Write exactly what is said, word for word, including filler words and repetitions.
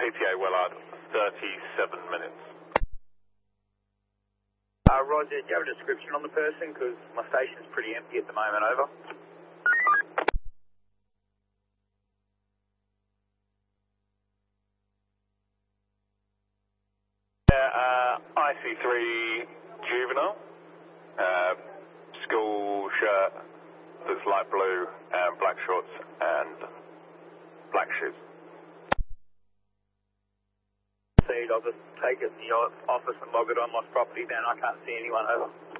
P T A Wellard, thirty-seven minutes. Uh, Roger, do you have a description on the person? Because my station's pretty empty at the moment, over. Yeah, uh, I C three juvenile, uh, school shirt that's light blue, and black shorts and black shoes. I'll just take it to the office and log it on my property, then I can't see anyone, over.